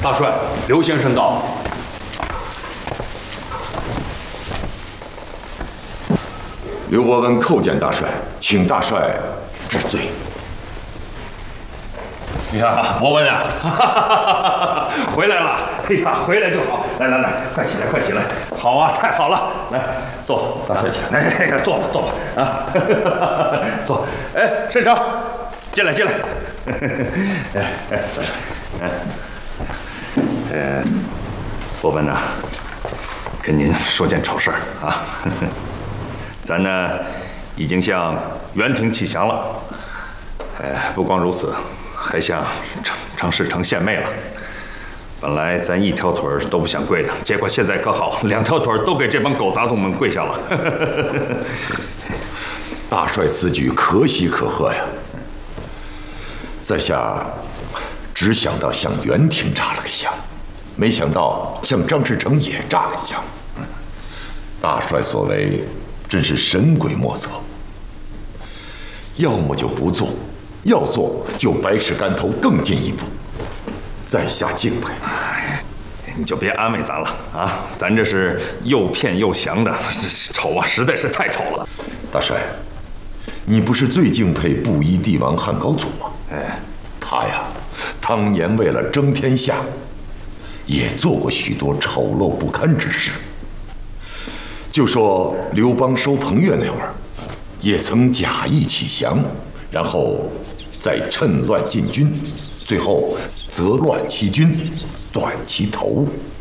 大帅，刘先生到。 刘伯温叩见大帅，请大帅治罪。 呀，伯温啊，回来了！哎呀，回来就好。来来来，快起来，快起来！好啊，太好了！来，坐，大帅，来，坐吧，坐吧，啊，坐。哎，慎长，进来，进来。伯温呐，跟您说件丑事儿啊。咱呢，已经向元廷启降了。不光如此，还向常侍成献媚了。本来咱一条腿都不想跪的，结果现在可好，2条腿都给这帮狗杂种们跪下了。 大帅此举可喜可贺呀！在下只想到向元廷扎了个香，没想到向张士诚也扎了香。大帅所为真是神鬼莫测，要么就不做，要做就百尺竿头更进一步，在下敬佩。 你就别安慰咱了啊！咱这是又骗又降的，丑啊，实在是太丑了。 大帅，你不是最敬佩布衣帝王汉高祖吗？他呀，当年为了争天下，也做过许多丑陋不堪之事。就说刘邦收彭越那会儿，也曾假意起降，然后再趁乱进军，最后则乱其军，断其头。